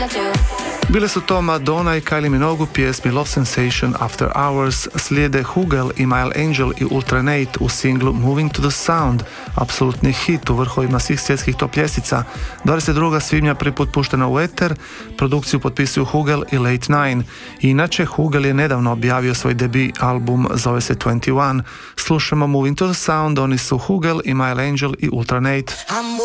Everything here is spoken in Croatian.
Bile su to Madonna i Kylie Minogue u pjesmi Love Sensation After Hours, slijede Hugel i Mile Angel i Ultranate u singlu Moving to the Sound, apsolutni hit u vrhovima svih svjetskih top ljestvica. 22. svibnja prvi put puštena u eter, produkciju potpisuju Hugel i Late Nine. Inače, Hugel je nedavno objavio svoj debut album, zove se 21. Slušamo Moving to the Sound, oni su Hugel i Mile Angel i Ultranate.